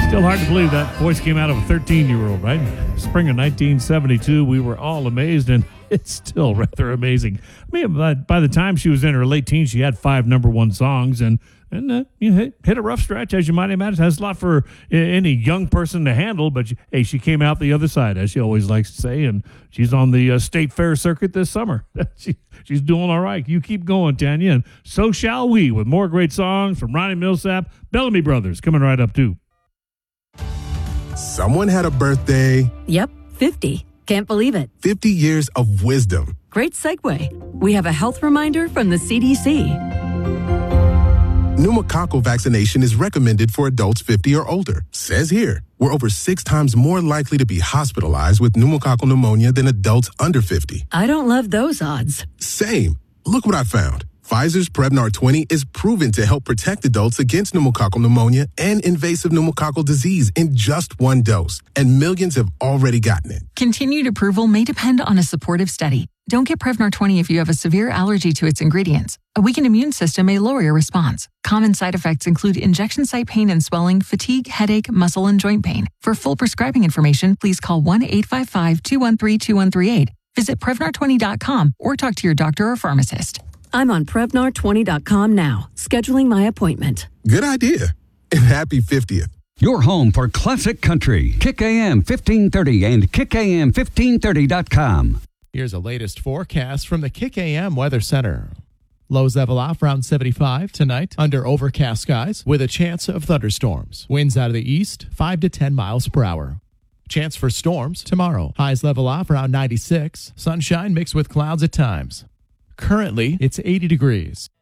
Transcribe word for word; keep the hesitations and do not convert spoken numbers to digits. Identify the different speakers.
Speaker 1: Still hard to believe that voice came out of a thirteen-year-old, right? Spring of nineteen seventy-two, we were all amazed, and it's still rather amazing. I mean, by, by the time she was in her late teens, she had five number one songs, and and uh, you know, hit, hit a rough stretch, as you might imagine. That's a lot for uh, any young person to handle, but she, hey, she came out the other side, as she always likes to say, and she's on the uh, state fair circuit this summer. she, she's doing all right. You keep going, Tanya, and so shall we, with more great songs from Ronnie Millsap, Bellamy Brothers, coming right up, too.
Speaker 2: Someone had a birthday.
Speaker 3: Yep, fifty. Can't believe it.
Speaker 2: fifty years of wisdom.
Speaker 3: Great segue. We have a health reminder from the C D C.
Speaker 2: Pneumococcal vaccination is recommended for adults fifty or older. Says here, we're over six times more likely to be hospitalized with pneumococcal pneumonia than adults under fifty.
Speaker 3: I don't love those odds.
Speaker 2: Same. Look what I found. Pfizer's Prevnar twenty is proven to help protect adults against pneumococcal pneumonia and invasive pneumococcal disease in just one dose, and millions have already gotten it.
Speaker 4: Continued approval may depend on a supportive study. Don't get Prevnar twenty if you have a severe allergy to its ingredients. A weakened immune system may lower your response. Common side effects include injection site pain and swelling, fatigue, headache, muscle, and joint pain. For full prescribing information, please call one eight five five, two one three, two one three eight. Visit Prevnar twenty dot com or talk to your doctor or pharmacist.
Speaker 3: I'm on Prevnar twenty dot com now, scheduling my appointment.
Speaker 2: Good idea. And happy fiftieth.
Speaker 5: Your home for classic country. Kick A M fifteen thirty and kick A M fifteen thirty dot com.
Speaker 6: Here's a latest forecast from the Kick A M Weather Center. Lows level off around seventy-five tonight under overcast skies with a chance of thunderstorms. Winds out of the east, five to ten miles per hour. Chance for storms tomorrow. Highs level off around ninety-six. Sunshine mixed with clouds at times. Currently, it's eighty degrees.